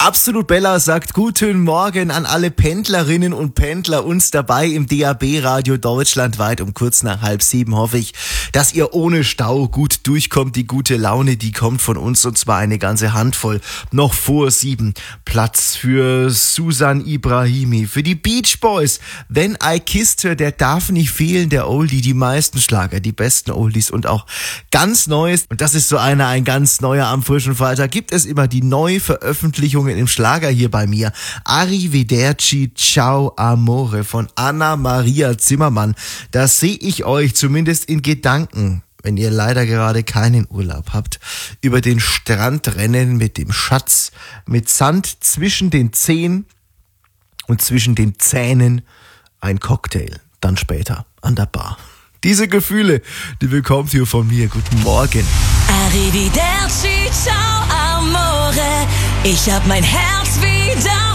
Absolut Bella sagt guten Morgen an alle Pendlerinnen und Pendler, uns dabei im DAB-Radio deutschlandweit um kurz nach 6:30 hoffe ich, dass ihr ohne Stau gut durchkommt. Die gute Laune, die kommt von uns und zwar eine ganze Handvoll. Noch vor 7 Platz für Susan Ibrahimi, für die Beach Boys. When I Kissed Her, der darf nicht fehlen, der Oldie, die meisten Schlager, die besten Oldies und auch ganz Neues. Und das ist so ein ganz neuer am frischen Freitag. Gibt es immer die Neuveröffentlichungen im Schlager hier bei mir. Arrivederci, ciao amore von Anna Maria Zimmermann. Da sehe ich euch zumindest in Gedanken, wenn ihr leider gerade keinen Urlaub habt, über den Strand rennen mit dem Schatz, mit Sand zwischen den Zehen und zwischen den Zähnen ein Cocktail, dann später an der Bar. Diese Gefühle, die bekommt ihr von mir. Guten Morgen. Arrivederci, ciao amore, ich hab mein Herz wieder